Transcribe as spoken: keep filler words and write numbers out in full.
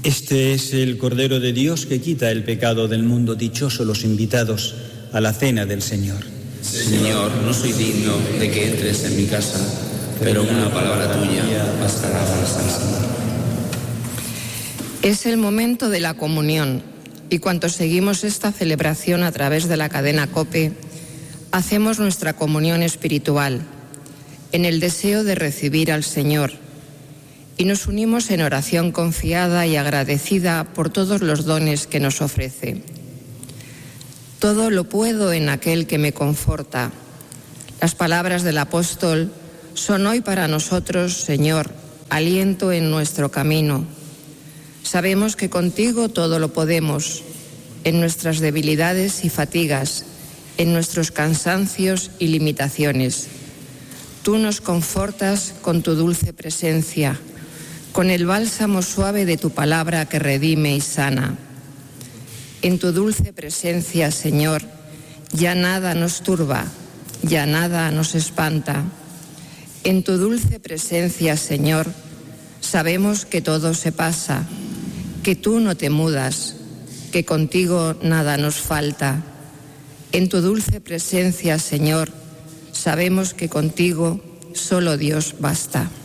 Este es el Cordero de Dios que quita el pecado del mundo. Dichosos los invitados a la cena del Señor. Señor, no soy digno de que entres en mi casa, pero una palabra tuya bastará para salvarme. Es el momento de la comunión y cuantos seguimos esta celebración a través de la cadena COPE, hacemos nuestra comunión espiritual en el deseo de recibir al Señor y nos unimos en oración confiada y agradecida por todos los dones que nos ofrece. Todo lo puedo en aquel que me conforta. Las palabras del apóstol son hoy para nosotros, Señor, aliento en nuestro camino. Sabemos que contigo todo lo podemos, en nuestras debilidades y fatigas, en nuestros cansancios y limitaciones. Tú nos confortas con tu dulce presencia, con el bálsamo suave de tu palabra que redime y sana. En tu dulce presencia, Señor, ya nada nos turba, ya nada nos espanta. En tu dulce presencia, Señor, sabemos que todo se pasa, que tú no te mudas, que contigo nada nos falta. En tu dulce presencia, Señor, sabemos que contigo solo Dios basta.